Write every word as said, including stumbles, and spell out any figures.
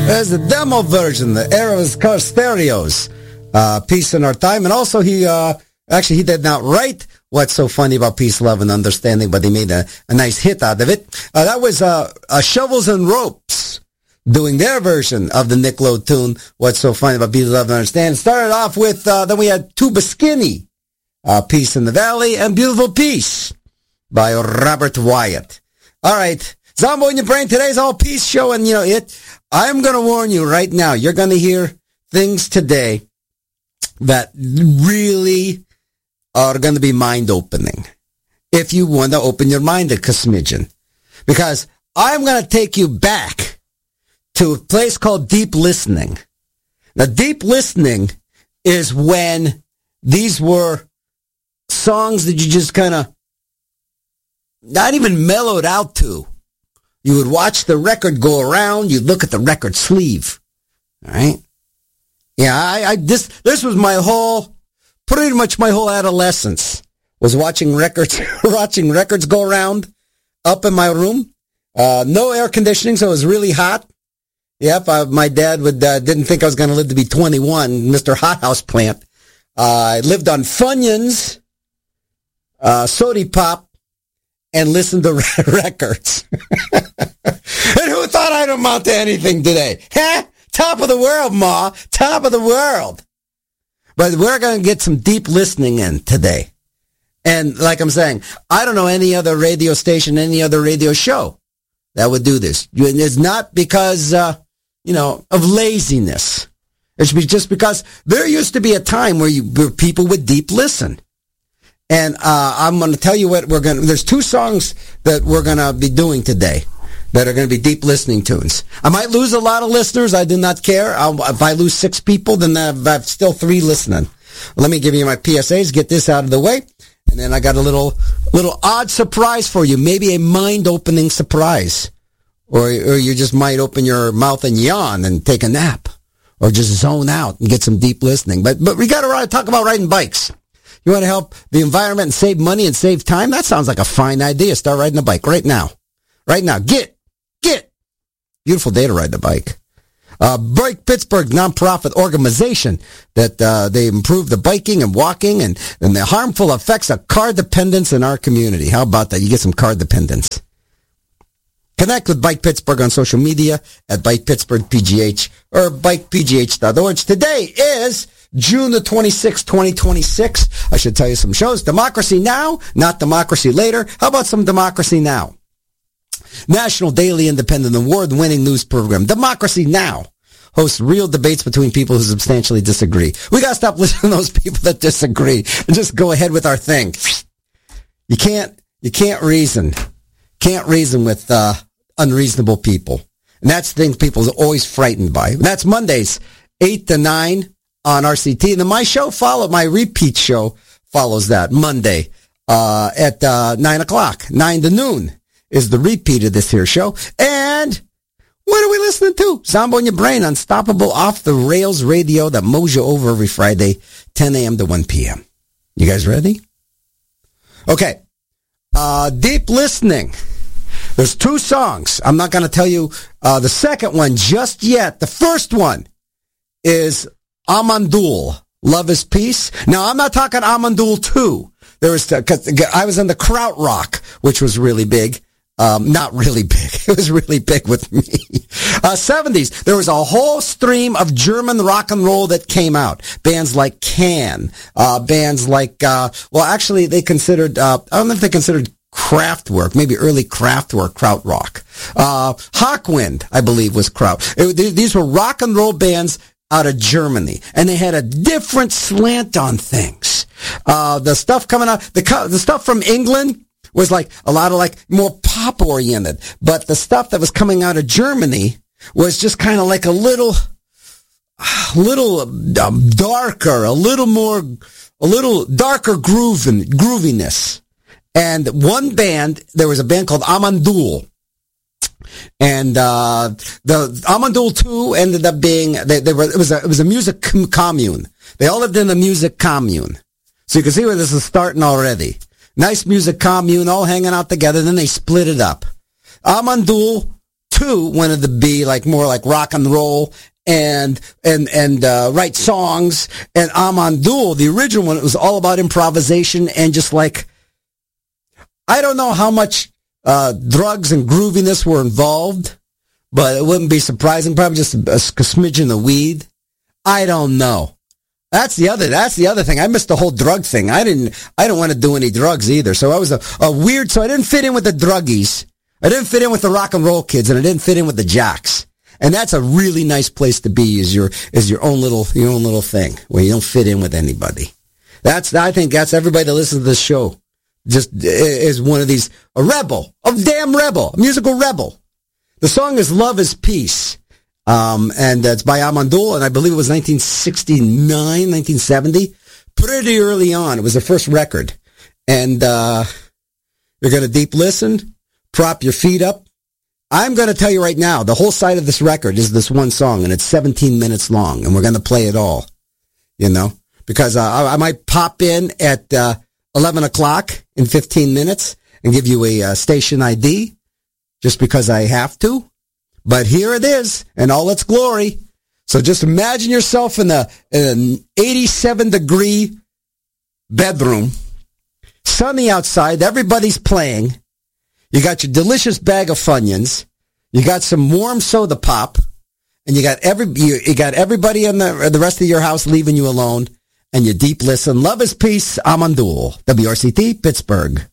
There's the demo version, the Eros Car Stereos, uh, Peace in Our Time. And also he, uh, actually he did not write What's So Funny About Peace, Love, and Understanding, but he made a, a nice hit out of it. Uh, that was, uh, uh, Shovels and Ropes doing their version of the Nick Lowe tune, What's So Funny About Peace, Love, and Understanding. Started off with, uh, then we had Tuba Skinny, uh, Peace in the Valley, and Beautiful Peace by Robert Wyatt. All right. Zombo in your brain. Today's all peace show, and you know it. I'm going to warn you right now. You're going to hear things today that really are going to be mind-opening. If you want to open your mind a smidgen, because I'm going to take you back to a place called deep listening. Now, deep listening is when these were songs that you just kind of not even mellowed out to. You would watch the record go around. You'd look at the record sleeve. All right. Yeah, I, I this this was my whole, pretty much my whole adolescence was watching records, watching records go around up in my room. Uh, no air conditioning, so it was really hot. Yep, I, my dad would uh, didn't think I was going to live to be twenty-one. Mister Hothouse Plant. Uh, I lived on Funyuns, uh, Sody Pop, and listened to records. And who thought I'd amount to anything today? Huh? Top of the world, Ma. Top of the world. But we're going to get some deep listening in today. And like I'm saying, I don't know any other radio station, any other radio show that would do this. It's not because, uh, you know, of laziness. It's just because there used to be a time where, you, where people would deep listen. And uh, I'm going to tell you what we're going to, there's two songs that we're going to be doing today that are going to be deep listening tunes. I might lose a lot of listeners. I do not care. I'll, if I lose six people, then I've, I've still three listening. Let me give you my P S As, get this out of the way. And then I got a little, little odd surprise for you. Maybe a mind-opening surprise. Or, or you just might open your mouth and yawn and take a nap. Or just zone out and get some deep listening. But, but we got to talk about riding bikes. You want to help the environment and save money and save time? That sounds like a fine idea. Start riding a bike right now. Right now. Get, get. Beautiful day to ride the bike. Uh, Bike Pittsburgh, nonprofit organization that uh, they improve the biking and walking and, and the harmful effects of car dependence in our community. How about that? You get some car dependence. Connect with Bike Pittsburgh on social media at Bike Pittsburgh P G H or bike p g h dot org. Today is June the twenty-sixth, twenty twenty-six. I should tell you some shows. Democracy Now!, not Democracy Later. How about some Democracy Now!? National Daily Independent Award-winning news program, Democracy Now!, hosts real debates between people who substantially disagree. We gotta stop listening to those people that disagree and just go ahead with our thing. You can't, you can't reason. Can't reason with, uh, unreasonable people. And that's the thing people are always frightened by. And that's Mondays, eight to nine. On R C T. And then my show follow, my repeat show follows that Monday, uh, at, uh, nine o'clock, nine to noon is the repeat of this here show. And what are we listening to? Zombo in your brain, unstoppable off the rails radio that mows you over every Friday, ten a.m. to one p.m. You guys ready? Okay. Uh, deep listening. There's two songs. I'm not going to tell you, uh, the second one just yet. The first one is Amandul, Love is Peace. Now, I'm not talking Amandul two. There was, cause I was in the Krautrock, which was really big. Um, not really big. It was really big with me. Uh, seventies, there was a whole stream of German rock and roll that came out. Bands like Can, uh, bands like, uh, well, actually, they considered, uh, I don't know if they considered Kraftwerk, maybe early Kraftwerk, Krautrock. Uh, Hawkwind, I believe, was Kraut. It, these were rock and roll bands out of Germany, and they had a different slant on things. Uh, the stuff coming out, the the stuff from England was like a lot of like more pop oriented, but the stuff that was coming out of Germany was just kind of like a little, a little um, darker, a little more, a little darker groove and grooviness. And one band, there was a band called Amandul. And, uh, the Amandul two ended up being, they, they were, it was a, it was a music com- commune. They all lived in a music commune. So you can see where this is starting already. Nice music commune, all hanging out together. Then they split it up. Amandul two wanted to be like more like rock and roll and and and uh, write songs. And Amandul, the original one, it was all about improvisation and just like, I don't know how much uh, drugs and grooviness were involved, but it wouldn't be surprising. Probably just a, a smidgen of weed. I don't know. That's the other. That's the other thing. I missed the whole drug thing. I didn't. I didn't want to do any drugs either. So I was a, a weird. So I didn't fit in with the druggies. I didn't fit in with the rock and roll kids, and I didn't fit in with the jocks. And that's a really nice place to be. Is your is your own little your own little thing where you don't fit in with anybody. That's. I think that's everybody that listens to this show. Just is one of these a rebel, a damn rebel, a musical rebel. The song is "Love Is Peace." Um, and it's by Amandul, and I believe it was nineteen sixty-nine, nineteen seventy. Pretty early on. It was the first record. And, uh, you're going to deep listen, prop your feet up. I'm going to tell you right now, the whole side of this record is this one song, and it's seventeen minutes long, and we're going to play it all, you know, because uh, I, I might pop in at uh, eleven o'clock in fifteen minutes and give you a uh, station I D just because I have to. But here it is in all its glory. So just imagine yourself in, a, in an eighty-seven degree bedroom, sunny outside, everybody's playing. You got your delicious bag of Funyuns. You got some warm soda pop, and you got every you, you got everybody in the the rest of your house leaving you alone. And you deep listen. Love Is Peace. Amandul, W R C T, Pittsburgh.